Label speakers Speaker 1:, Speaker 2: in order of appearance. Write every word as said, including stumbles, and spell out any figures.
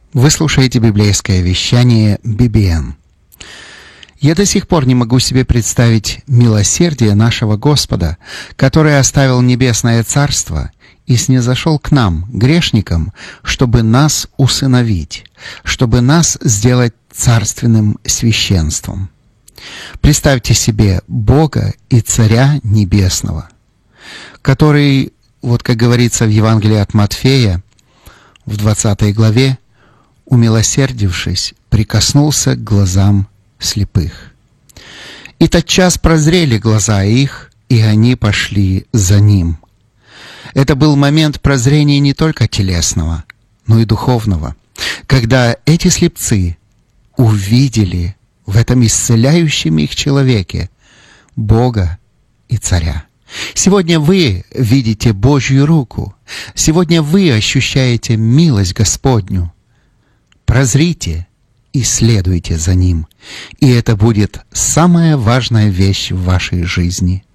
Speaker 1: Вы слушаете библейское вещание би би эн. Я до сих пор не могу себе представить милосердие нашего Господа, который оставил небесное царство и снизошел к нам, грешникам, чтобы нас усыновить, чтобы нас сделать царственным священством. Представьте себе Бога и Царя Небесного, который, вот как говорится в Евангелии от Матфея, в двадцатой главе, умилосердившись, прикоснулся к глазам слепых. И тотчас прозрели глаза их, и они пошли за ним. Это был момент прозрения не только телесного, но и духовного, когда эти слепцы увидели в этом исцеляющем их человеке Бога и Царя. Сегодня вы видите Божью руку. Сегодня вы ощущаете милость Господню. Прозрите и следуйте за Ним. И это будет самая важная вещь в вашей жизни.